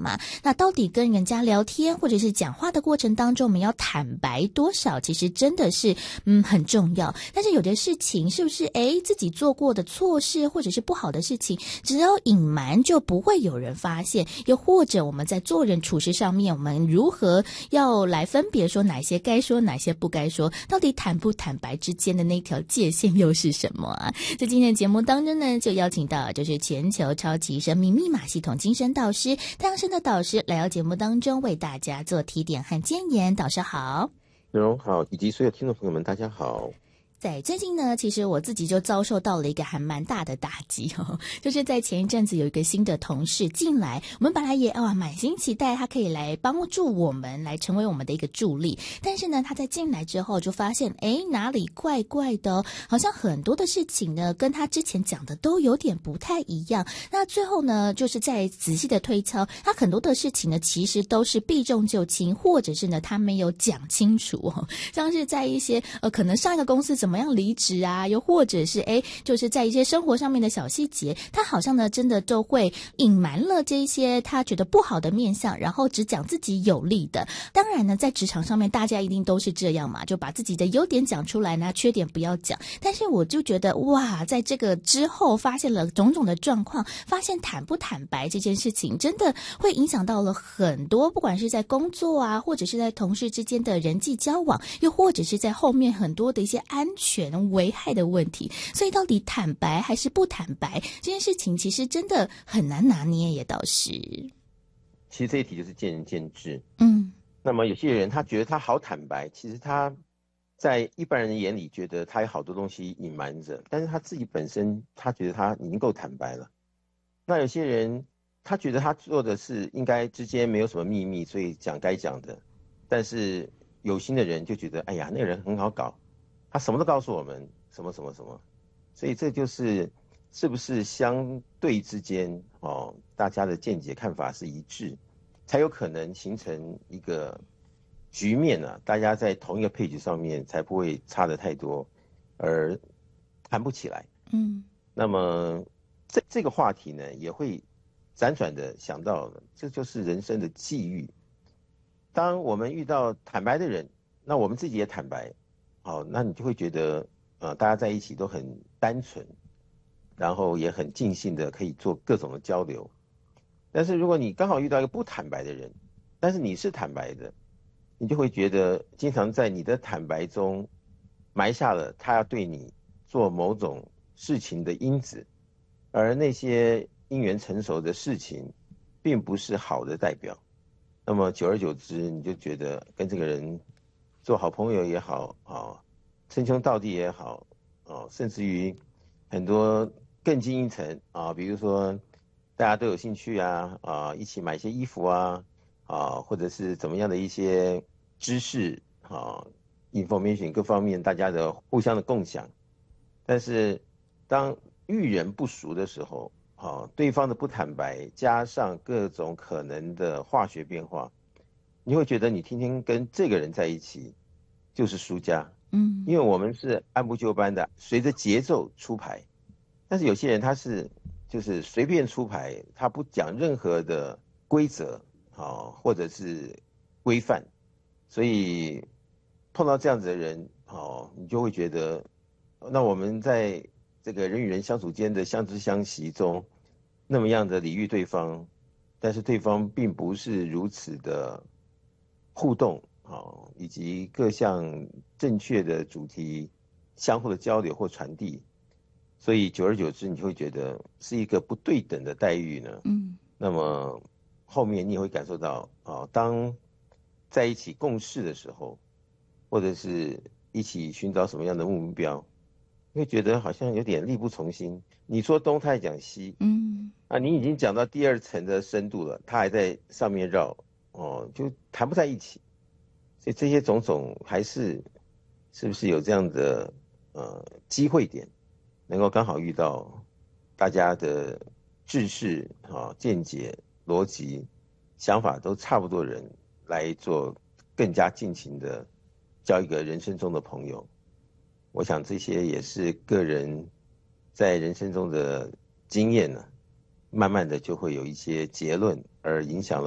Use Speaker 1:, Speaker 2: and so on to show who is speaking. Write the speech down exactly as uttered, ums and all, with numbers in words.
Speaker 1: 嘛。那到底跟人家聊天或者是讲话的过程当中，我们要坦白多少，其实真的是嗯很重要。但是有的事情是不是诶自己做过的错事或者是不好的事情，只要隐瞒就不会有人发现？又或者我们在做人处事上面，我们如何要来分别说哪些该说哪些不该说，到底坦不坦白之间的那条界限又是什么啊？在今天的节目当中呢，就邀请到就是全球超级生命密码系统精神导师太阳神的导师来到节目当中为大家做提点和建言。导师好。
Speaker 2: 内容好，以及所有听众朋友们大家好。
Speaker 1: 在最近呢，其实我自己就遭受到了一个还蛮大的打击哦，就是在前一阵子有一个新的同事进来，我们本来也哇满心期待他可以来帮助我们，来成为我们的一个助力。但是呢，他在进来之后就发现，哎，哪里怪怪的哦，好像很多的事情呢，跟他之前讲的都有点不太一样。那最后呢，就是在仔细的推敲，他很多的事情呢，其实都是避重就轻，或者是呢，他没有讲清楚哦，像是在一些呃，可能上一个公司怎么怎么样离职啊，又或者是哎，就是在一些生活上面的小细节，他好像呢真的就会隐瞒了这一些他觉得不好的面向，然后只讲自己有利的。当然呢，在职场上面大家一定都是这样嘛，就把自己的优点讲出来呢，缺点不要讲。但是我就觉得哇，在这个之后发现了种种的状况，发现坦不坦白这件事情真的会影响到了很多，不管是在工作啊，或者是在同事之间的人际交往，又或者是在后面很多的一些安全危害的问题。所以到底坦白还是不坦白这件事情，其实真的很难拿捏，也倒是。
Speaker 2: 其实这一题就是见仁见智。
Speaker 1: 嗯，
Speaker 2: 那么有些人他觉得他好坦白，其实他在一般人眼里觉得他有好多东西隐瞒着，但是他自己本身他觉得他已经够坦白了。那有些人他觉得他做的事应该之间没有什么秘密，所以讲该讲的，但是有心的人就觉得哎呀，那个人很好搞，他什么都告诉我们，什么什么什么。所以这就是是不是相对之间哦，大家的见解看法是一致，才有可能形成一个局面啊，大家在同一个配置上面才不会差得太多，而谈不起来。
Speaker 1: 嗯，
Speaker 2: 那么这这个话题呢，也会辗转的想到了，这就是人生的际遇。当我们遇到坦白的人，那我们自己也坦白，好，那你就会觉得，呃，大家在一起都很单纯，然后也很尽兴的可以做各种的交流。但是如果你刚好遇到一个不坦白的人，但是你是坦白的，你就会觉得经常在你的坦白中埋下了他要对你做某种事情的因子，而那些因缘成熟的事情并不是好的代表。那么久而久之，你就觉得跟这个人做好朋友也好啊，称兄道弟也好啊，甚至于很多更进一层啊，比如说大家都有兴趣啊啊，一起买一些衣服啊啊，或者是怎么样的一些知识啊 information 各方面大家的互相的共享。但是当遇人不熟的时候，啊，对方的不坦白，加上各种可能的化学变化，你会觉得你天天跟这个人在一起就是输家。
Speaker 1: 嗯，
Speaker 2: 因为我们是按部就班的，随着节奏出牌。但是有些人他是就是随便出牌，他不讲任何的规则啊，或者是规范，所以碰到这样子的人，哦，你就会觉得，那我们在这个人与人相处间的相知相惜中，那么样的礼遇对方，但是对方并不是如此的互动啊，以及各项正确的主题相互的交流或传递，所以久而久之，你就会觉得是一个不对等的待遇呢。
Speaker 1: 嗯，那
Speaker 2: 那么后面你也会感受到啊，当在一起共事的时候，或者是一起寻找什么样的目标，会觉得好像有点力不从心。你说东，他还讲西，
Speaker 1: 嗯，
Speaker 2: 啊，你已经讲到第二层的深度了，他还在上面绕，哦，就谈不在一起。所以这些种种还是是不是有这样的呃机会点，能够刚好遇到大家的知识啊、见解、逻辑、想法都差不多的人，来做更加尽情的交一个人生中的朋友。我想这些也是个人在人生中的经验呢，慢慢的就会有一些结论，而影响了